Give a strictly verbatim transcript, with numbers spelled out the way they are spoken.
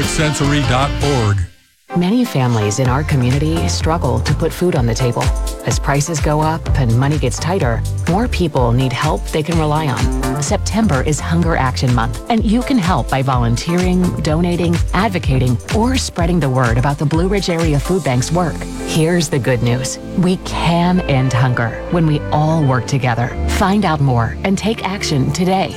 public sensory dot org. Many families in our community struggle to put food on the table. As prices go up and money gets tighter, more people need help they can rely on. September is Hunger Action Month, and you can help by volunteering, donating, advocating, or spreading the word about the Blue Ridge Area Food Bank's work. Here's the good news. We can end hunger when we all work together. Find out more and take action today